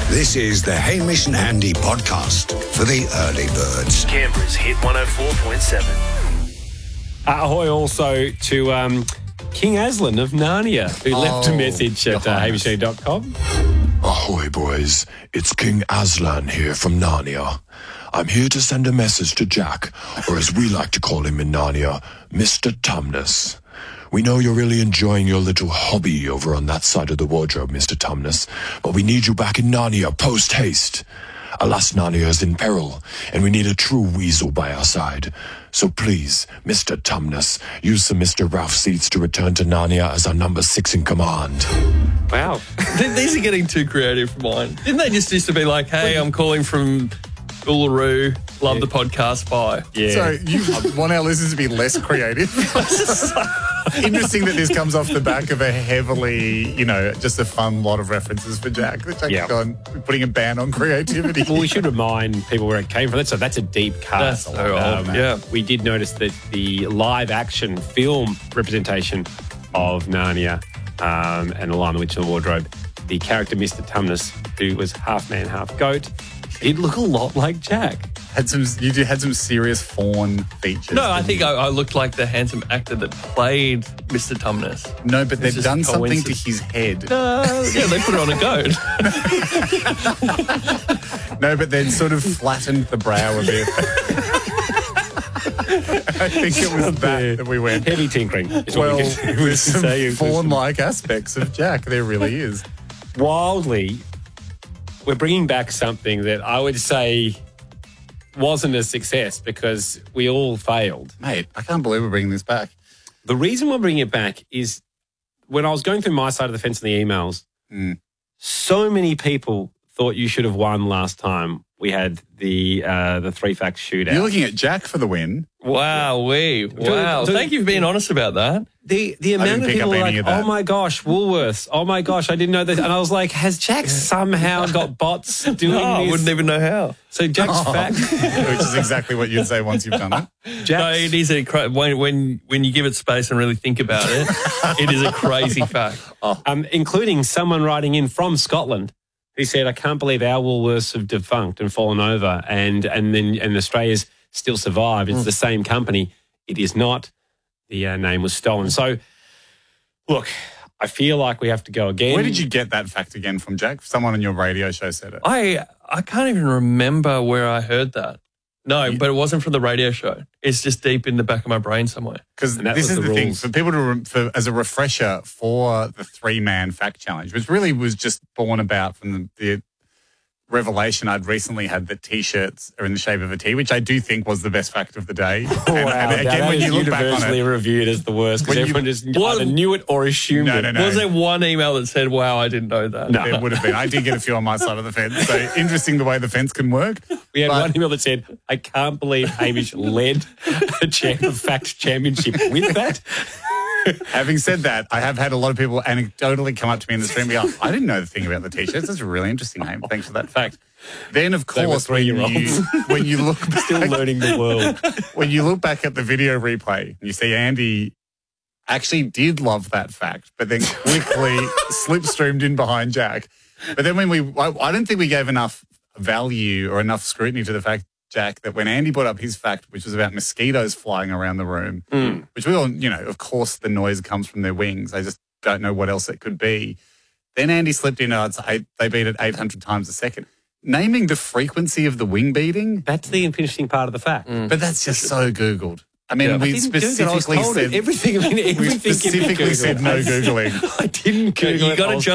This is the Hamish and Andy podcast for the early birds. Canberra's Hit 104.7. Ahoy also to King Aslan of Narnia, who left a message at hamishandy.com. Ahoy, boys. It's King Aslan here from Narnia. I'm here to send a message to Jack, or as we like to call him in Narnia, Mr. Tumnus. We know you're really enjoying your little hobby over on that side of the wardrobe, Mr. Tumnus, but we need you back in Narnia post-haste. Alas, Narnia is in peril, and we need a true weasel by our side. So please, Mr. Tumnus, use some Mr. Ralph Seats to return to Narnia as our number 6 in command. Wow. These are getting too creative for mine. Didn't they just used to be like, hey, I'm calling from Uluru, love the podcast, bye. Yeah. So you want our listeners to be less creative? Interesting that this comes off the back of a heavily, just a fun lot of references for Jack. Jack's gone putting a ban on creativity. Well, we should remind people where it came from. That's a deep cut. That's so old, yeah. We did notice that the live-action film representation of Narnia and The Lion, the Witch and the Wardrobe, the character Mr. Tumnus, who was half man, half goat, he'd look a lot like Jack. You had some serious fawn features. No, I think I looked like the handsome actor that played Mr. Tumnus. No, but they've just done something to coincidence. his head. Yeah, they put it on a goat. No, but they'd sort of flattened the brow a bit. I think it was that we went. Heavy tinkering. Is what Well, we can there's some say. fawn-like aspects of Jack. There really is. Wildly, we're bringing back something that I would say wasn't a success because we all failed. Mate, I can't believe we're bringing this back. The reason we're bringing it back is when I was going through my side of the fence in the emails, so many people thought you should have won last time we had the 3-fact shootout. You're looking at Jack for the win. Wow. Thank you for being honest about that. The amount of pick people up were any like, of that. oh my gosh, Woolworths. Oh my gosh, I didn't know that. And I was like, has Jack somehow got bots doing No, I this? wouldn't even know how. So Jack's fact. Which is exactly what you'd say once you've done it. No, Jack's, it is when you give it space and really think about it, it is a crazy fact. including someone writing in from Scotland who said, I can't believe our Woolworths have defunct and fallen over and Australia's still survived. It's the same company. It is not. The name was stolen. So, look, I feel like we have to go again. Where did you get that fact again from, Jack? Someone on your radio show said it. I can't even remember where I heard that. No, but it wasn't from the radio show. It's just deep in the back of my brain somewhere. Because And that this was is the the thing, rules. for people as a refresher for the 3-man fact challenge, which really was just born about from the revelation I'd recently had that T-shirts are in the shape of a T, which I do think was the best fact of the day. And again, that when is you look back on universally it, reviewed as the worst because When you- everyone just either knew it or assumed No, it. no, no. Was there one email that said, wow, I didn't know that? No. there would have been. I did get a few on my side of the fence. So interesting the way the fence can work. We had But- one email that said, I can't believe Hamish led a fact championship with that. Having said that, I have had a lot of people anecdotally come up to me in the stream and be like, I didn't know the thing about the T-shirts. That's really interesting, Ham. Thanks for that fact. Then, of They were course, when you look back, Still learning the world. when you look back at the video replay, you see Andy actually did love that fact, but then quickly slipstreamed in behind Jack. But then I don't think we gave enough value or enough scrutiny to the fact, Jack, that when Andy brought up his fact, which was about mosquitoes flying around the room, which we all, of course the noise comes from their wings. I just don't know what else it could be. Then Andy slipped in, they beat it 800 times a second. Naming the frequency of the wing beating, That's the interesting part of the fact. but that's just so Googled. I mean, we specifically said everything. we specifically said no Googling. I didn't Google You it. got I to was